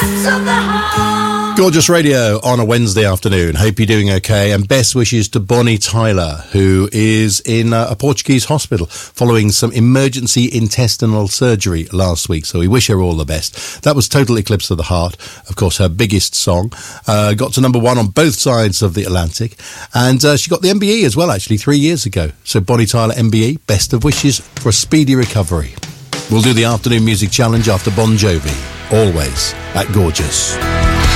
Gorgeous Radio on a Wednesday afternoon. Hope you're doing okay. And best wishes to Bonnie Tyler, who is in a Portuguese hospital following some emergency intestinal surgery last week. So we wish her all the best. That was Total Eclipse of the Heart, of course, her biggest song. Got to number one on both sides of the Atlantic. And she got the MBE as well, actually, 3 years ago. So Bonnie Tyler, MBE, best of wishes for a speedy recovery. We'll do the afternoon music challenge after Bon Jovi, always at Gorgeous.